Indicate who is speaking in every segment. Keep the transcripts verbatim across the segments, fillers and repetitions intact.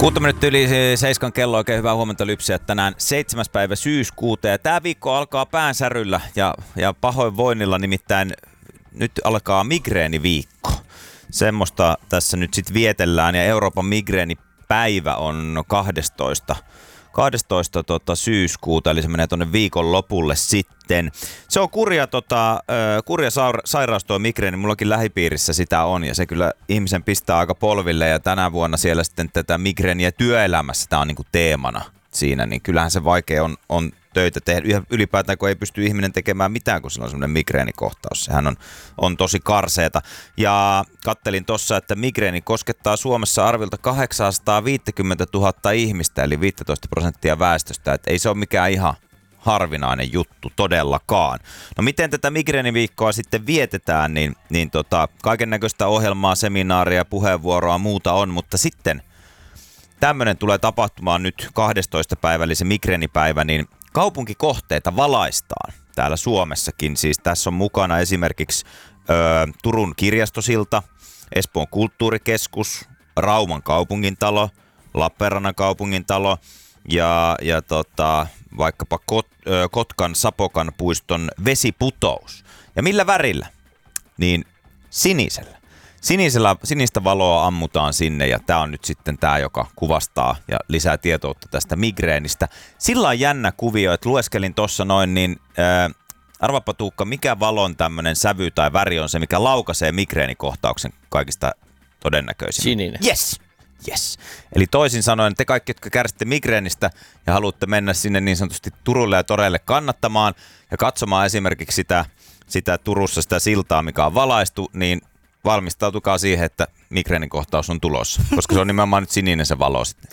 Speaker 1: Kuutta minuuttia yli seiskan kello, oikein hyvää huomenta Lypsiä. Tänään seitsemäs päivä syyskuuta ja tämä viikko alkaa päänsäryllä ja, ja pahoinvoinnilla, nimittäin nyt alkaa migreeniviikko. Semmoista tässä nyt sitten vietellään ja Euroopan migreenipäivä on kahdestoista kahdestoista Tota, syyskuuta, eli se menee tuonne viikon lopulle sitten. Se on kurja, tota, kurja sairaus tuo migreeni, mullakin lähipiirissä sitä on ja se kyllä ihmisen pistää aika polville ja tänä vuonna siellä sitten tätä migreeniä työelämässä, tämä on niinku teemana siinä, niin kyllähän se vaikea on, on töitä tehdä. Ylipäätään kun ei pysty ihminen tekemään mitään, kun sillä on semmoinen migreenikohtaus. Sehän on, on tosi karseeta. Ja kattelin tuossa, että migreeni koskettaa Suomessa arviolta kahdeksansataaviisikymmentätuhatta ihmistä, eli viisitoista prosenttia väestöstä. Että ei se ole mikään ihan harvinainen juttu todellakaan. No miten tätä migreeniviikkoa sitten vietetään, niin, niin tota, kaiken näköistä ohjelmaa, seminaaria, puheenvuoroa, muuta on, mutta sitten tämmöinen tulee tapahtumaan nyt kahdestoista päivä, eli se migreenipäivä, niin kaupunkikohteita valaistaan täällä Suomessakin. Siis tässä on mukana esimerkiksi ö, Turun kirjastosilta, Espoon kulttuurikeskus, Rauman kaupungintalo, Lappeenrannan kaupungintalo ja, ja tota, vaikkapa Kot, ö, Kotkan Sapokan puiston vesiputous. Ja millä värillä? Niin sinisellä. Sinisellä, sinistä valoa ammutaan sinne ja tämä on nyt sitten tämä, joka kuvastaa ja lisää tietoutta tästä migreenistä. Sillä on jännä kuvio, että lueskelin tuossa noin, niin ää, arvapa Tuukka, mikä valon tämmöinen sävy tai väri on se, mikä laukaisee migreenikohtauksen kaikista todennäköisimmin?
Speaker 2: Sininen.
Speaker 1: Yes, yes. Eli toisin sanoen, te kaikki, jotka kärsitte migreenistä ja haluatte mennä sinne niin sanotusti Turulle ja toreille kannattamaan ja katsomaan esimerkiksi sitä, sitä Turussa sitä siltaa, mikä on valaistu, niin valmistautukaa siihen, että migreenikohtaus on tulossa, koska se on nimenomaan nyt sininen se valo sitten.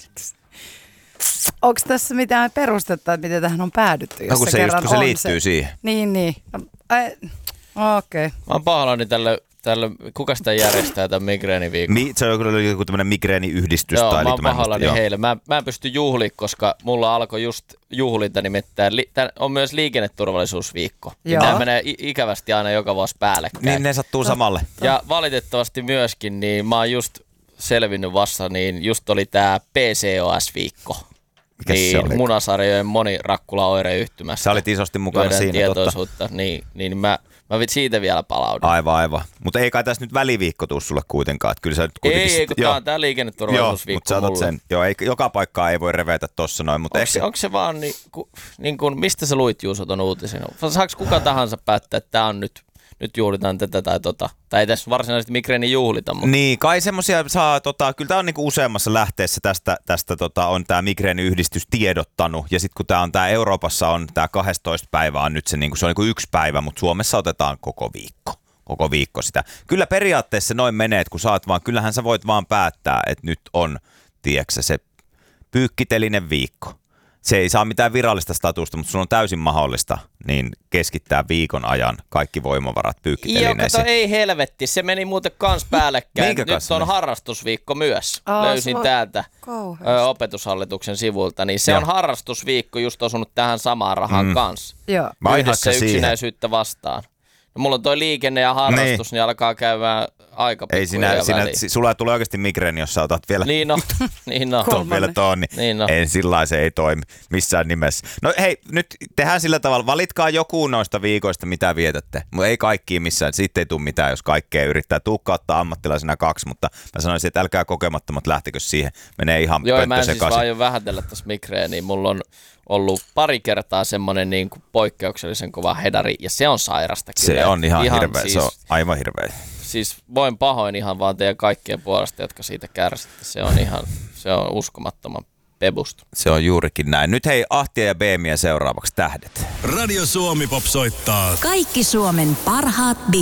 Speaker 3: Onko tässä mitään perustetta, että miten tähän on päädytty?
Speaker 1: No kun se, just, kun se liittyy se siihen.
Speaker 3: Niin, niin. No, okei. Okay.
Speaker 2: Mä oon pahoillani tälle, tälle, kuka sitä järjestää tämän migreeniviikon?
Speaker 1: Mi, se on kyllä joku tämmöinen migreeniyhdistys.
Speaker 2: Joo,
Speaker 1: tai
Speaker 2: mä oon pahoillani
Speaker 1: musta,
Speaker 2: heille. Mä, mä en pysty juhliin, koska mulla alkoi just juhlinta nimittäin. Li, tää on myös liikenneturvallisuusviikko. Tämä menee ikävästi aina joka vuosi päällekkäin.
Speaker 1: Niin ne sattuu samalle.
Speaker 2: Ja valitettavasti myöskin, niin mä oon just selvinnyt vasta, niin just oli tää P C O S-viikko.
Speaker 1: Mikäs
Speaker 2: niin,
Speaker 1: se oli?
Speaker 2: Munasarjojen monirakkula-oireyhtymästä.
Speaker 1: Sä olit isosti mukana siinä,
Speaker 2: tietoisuutta. Totta. Niin, niin mä, mä siitä vielä palaudun.
Speaker 1: Aivan, aivan. Mutta ei kai tässä nyt väliviikko tuu sulle kuitenkaan. Että kyllä sä nyt
Speaker 2: ei, ei, kun tää on tää liikenneturvallisuusviikko
Speaker 1: joo,
Speaker 2: mulle.
Speaker 1: Sen. Joo, ei, joka paikkaa ei voi revetä tossa noin. Mutta
Speaker 2: onko,
Speaker 1: ehkä
Speaker 2: se, onko se vaan, niin, ku, niin kuin, mistä sä luit Juuso ton uutisen? Saako kuka tahansa päättää, että tää on nyt, nyt juhlitaan tätä tai tota? Tai ei tässä varsinaisesti migreeni juhlita. Mutta
Speaker 1: niin, kai semmosia saa, tota, kyllä tää on niinku useammassa lähteessä tästä, tästä tota, on tää migreeniyhdistys tiedottanut. Ja sitten kun tää on tää Euroopassa on tää kahdestoista päivä on nyt se, niinku, se on niinku yksi päivä, mutta Suomessa otetaan koko viikko. Koko viikko sitä. Kyllä periaatteessa se noin menee, että kun saat vaan, kyllähän sä voit vaan päättää, että nyt on, tiedätkö, se pyykkitelinen viikko. Se ei saa mitään virallista statusta, mutta sun on täysin mahdollista niin keskittää viikon ajan kaikki voimavarat pyykkitelineeseen.
Speaker 2: Joo, kato, ei helvetti. Se meni muuten kans päällekkäin. Nyt on
Speaker 1: meni?
Speaker 2: harrastusviikko myös.
Speaker 3: Aa,
Speaker 2: Löysin täältä
Speaker 3: kauheasti.
Speaker 2: ö, opetushallituksen sivulta. Niin se
Speaker 1: Joo.
Speaker 2: on harrastusviikko just osunut tähän samaan rahaan mm. kanssa.
Speaker 3: Joo.
Speaker 2: Yhdessä yksinäisyyttä vastaan. No, mulla on toi liikenne ja harrastus, niin, niin alkaa käymään aika
Speaker 1: ei sinä, sinä, sulla tulee oikeasti migreeni, jos sä otat vielä,
Speaker 2: niin no, niin no.
Speaker 1: ton vielä ton, niin,
Speaker 2: niin no.
Speaker 1: ei sillä se ei toimi missään nimessä. No hei, nyt tehdään sillä tavalla, valitkaa joku noista viikoista, mitä vietätte. Mutta ei kaikkia missään, siitä ei tule mitään, jos kaikkea yrittää. Tuukka ottaa ammattilaisena kaksi, mutta mä sanoisin, että älkää kokemattomat lähtekö siihen. Menee ihan
Speaker 2: joo,
Speaker 1: pönttö
Speaker 2: mä en siis
Speaker 1: sekaisin.
Speaker 2: vaan aion vähätellä tässä migreeniä. Mulla on ollut pari kertaa semmoinen niin kuin poikkeuksellisen kova hedari, ja se on sairasta kyllä.
Speaker 1: Se on ihan, ihan hirveä,
Speaker 2: siis,
Speaker 1: se on aivan hirveä.
Speaker 2: Siis voin pahoin ihan vaan teidän kaikkien puolesta, jotka siitä kärsitte. Se on ihan, se on uskomattoman pebusta.
Speaker 1: Se on juurikin näin. Nyt hei, Ahtia ja Beemiä seuraavaksi tähdet.
Speaker 4: Radio Suomi Pop soittaa.
Speaker 5: Kaikki Suomen parhaat